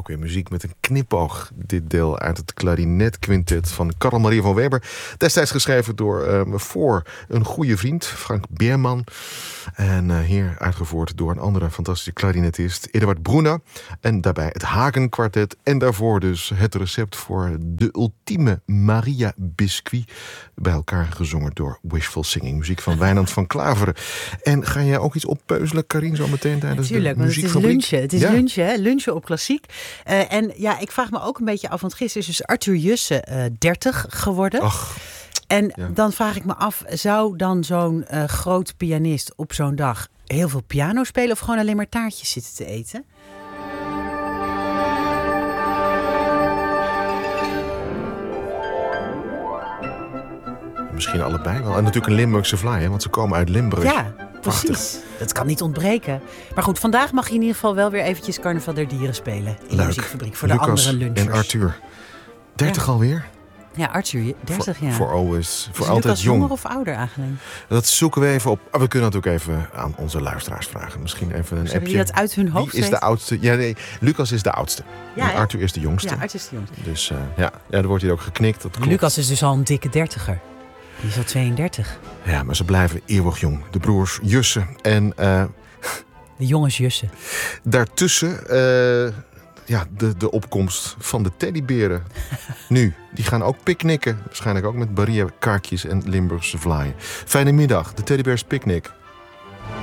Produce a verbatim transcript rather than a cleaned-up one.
ook weer muziek met een knipoog. Dit deel uit het klarinetquintet van Carl Maria van Weber. Destijds geschreven door uh, voor een goede vriend, Frank Beerman. En uh, hier uitgevoerd door een andere fantastische klarinetist, Eduard Bruna. En daarbij het Hagen-kwartet. En daarvoor dus het recept voor de ultieme Maria Biscuit. Bij elkaar gezongen door Wishful Singing. Muziek van Wijnand van Klaveren. En ga jij ook iets oppeuzelen, Karin, zo meteen tijdens Natuurlijk, de muziekfabriek? Het is lunchen. Het is ja. lunchen, hè? Lunchen op klassiek. Uh, en ja, ik vraag me ook een beetje af, want gisteren is dus Arthur Jussen uh, dertig geworden. Ach. En ja. dan vraag ik me af, zou dan zo'n uh, groot pianist op zo'n dag heel veel piano spelen of gewoon alleen maar taartjes zitten te eten? Misschien allebei wel. En natuurlijk een Limburgse vlaai, hè, want ze komen uit Limburg. Ja, precies. Prachtig. Dat kan niet ontbreken. Maar goed, vandaag mag je in ieder geval wel weer eventjes Carnaval der Dieren spelen. In de muziekfabriek voor Lucas de andere lunchers. en Arthur. dertig ja. alweer? Ja, Arthur, dertig jaar. Voor always, voor is altijd Lucas jong. jonger of ouder eigenlijk? Dat zoeken we even op. Oh, we kunnen natuurlijk even aan onze luisteraars vragen. Misschien even een Zullen appje. die dat uit hun hoofd Wie is de oudste? Ja, nee, Lucas is de oudste. Ja, en Arthur is de jongste. Ja, Arthur is de jongste. Dus uh, ja. ja, er wordt hier ook geknikt. Dat klopt. Lucas is dus al een dikke dertiger. Die is al tweeëndertig. Ja, maar ze blijven eeuwig jong. De broers Jussen. En uh, de jongens Jussen. Daartussen uh, ja, de, de opkomst van de teddyberen. Nu, die gaan ook picknicken. Waarschijnlijk ook met Maria kaartjes en Limburgse vlaaien. Fijne middag, de Teddybears Picnic.